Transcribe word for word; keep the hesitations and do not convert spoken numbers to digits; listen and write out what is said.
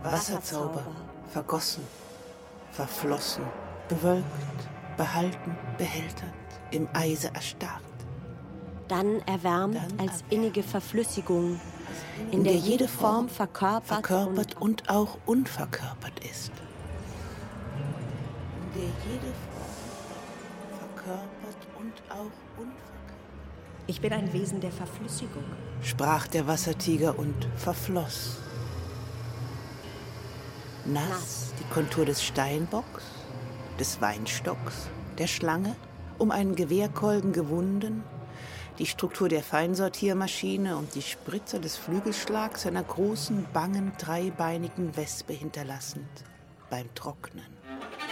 Wasserzauber, vergossen, verflossen, bewölkt, behalten, behältert, im Eise erstarrt. Dann erwärmt Dann als erwärmt. innige Verflüssigung, in, in der der jede Form verkörpert, verkörpert und, und auch unverkörpert ist. In der jede Form verkörpert und auch unverkörpert. Ich bin ein Wesen der Verflüssigung, Sprach der Wassertiger und verfloss. Nass, Nass. die Kontur des Steinbocks, des Weinstocks, der Schlange, um einen Gewehrkolben gewunden, die Struktur der Feinsortiermaschine und die Spritze des Flügelschlags einer großen, bangen, dreibeinigen Wespe hinterlassend beim Trocknen.